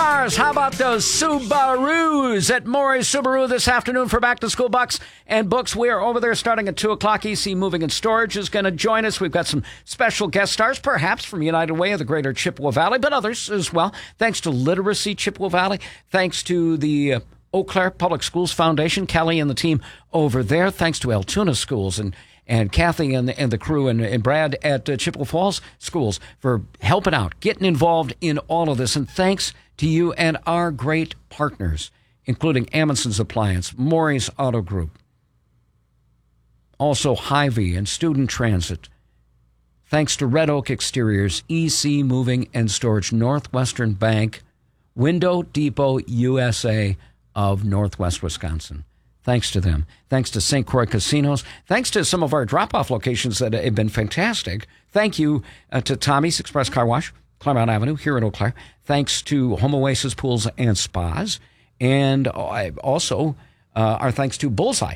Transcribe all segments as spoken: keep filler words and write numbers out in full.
cars. How about those Subarus at Maury's Subaru this afternoon for back-to-school bucks and books? We are over there starting at two o'clock. E C Moving and Storage is going to join us. We've got some special guest stars, perhaps from United Way of the greater Chippewa Valley, but others as well. Thanks to Literacy Chippewa Valley. Thanks to the uh, Eau Claire Public Schools Foundation, Kelly and the team over there. Thanks to Altoona Schools and and Kathy and the, and the crew and, and Brad at uh, Chippewa Falls Schools for helping out, getting involved in all of this. And thanks to you and our great partners, including Amundsen's Appliance, Maury's Auto Group, also Hy-Vee and Student Transit. Thanks to Red Oak Exteriors, E C Moving and Storage, Northwestern Bank, Window Depot U S A of Northwest Wisconsin. Thanks to them. Thanks to Saint Croix Casinos. Thanks to some of our drop-off locations that have been fantastic. Thank you uh, to Tommy's Express Car Wash, Claremont Avenue, here in Eau Claire. Thanks to Home Oasis Pools and Spas. And uh, also uh, our thanks to Bullseye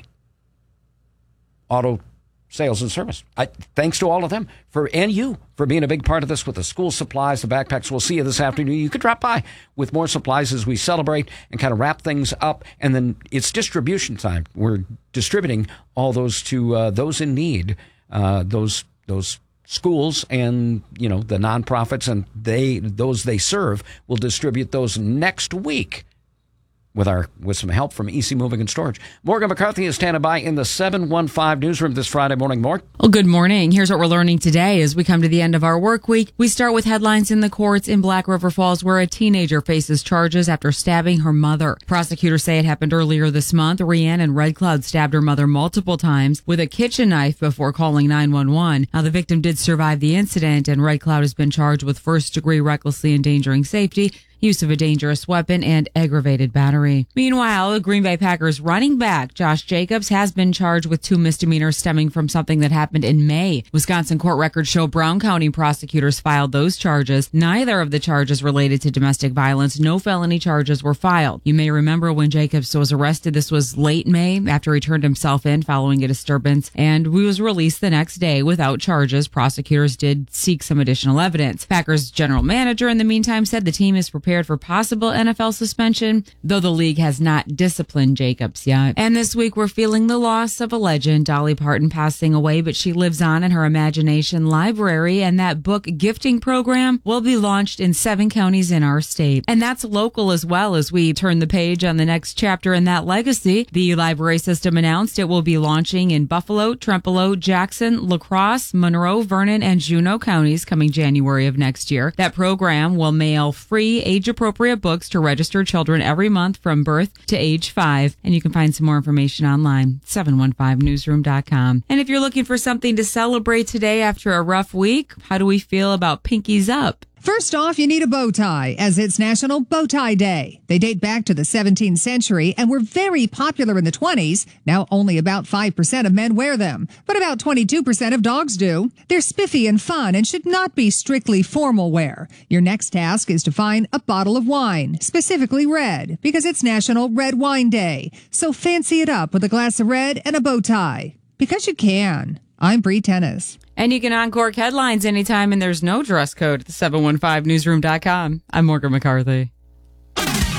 Auto Sales and Service. I, thanks to all of them for and you for being a big part of this with the school supplies, the backpacks. We'll see you this afternoon. You could drop by with more supplies as we celebrate and kind of wrap things up. And then it's distribution time. We're distributing all those to uh, those in need, uh, those those schools and, you know, the nonprofits and they those they serve. Will distribute those next week with our with some help from E C Moving and Storage. Morgan McCarthy is standing by in the seven one five newsroom this Friday morning. Morgan. Well, good morning. Here's what we're learning today as we come to the end of our work week. We start with headlines in the courts in Black River Falls where a teenager faces charges after stabbing her mother. Prosecutors say it happened earlier this month. Rhiannon Red Cloud stabbed her mother multiple times with a kitchen knife before calling nine one one. Now, the victim did survive the incident, and Red Cloud has been charged with first-degree recklessly endangering safety, use of a dangerous weapon, and aggravated battery. Meanwhile, the Green Bay Packers running back Josh Jacobs has been charged with two misdemeanors stemming from something that happened in May. Wisconsin court records show Brown County prosecutors filed those charges. Neither of the charges related to domestic violence. No felony charges were filed. You may remember when Jacobs was arrested. This was late May after he turned himself in following a disturbance, and he was released the next day without charges. Prosecutors did seek some additional evidence. Packers general manager in the meantime said the team is prepared for possible N F L suspension, though the league has not disciplined Jacobs yet. And this week we're feeling the loss of a legend, Dolly Parton passing away, but she lives on in her imagination library, and that book gifting program will be launched in seven counties in our state. And that's local as well. As we turn the page on the next chapter in that legacy, the library system announced it will be launching in Buffalo, Trempealeau, Jackson, La Crosse, Monroe, Vernon, and Juneau counties coming January of next year. That program will mail free age-appropriate books to registered children every month from birth to age five. And you can find some more information online, seven one five newsroom dot com. And if you're looking for something to celebrate today after a rough week, how do we feel about Pinkies Up? First off, you need a bow tie, as it's National Bow Tie Day. They date back to the seventeenth century and were very popular in the twenties. Now only about five percent of men wear them, but about twenty-two percent of dogs do. They're spiffy and fun and should not be strictly formal wear. Your next task is to find a bottle of wine, specifically red, because it's National Red Wine Day. So fancy it up with a glass of red and a bow tie, because you can. I'm Bree Tennis. And you can uncork headlines anytime, and there's no dress code at the seven one five newsroom dot com. I'm Morgan McCarthy.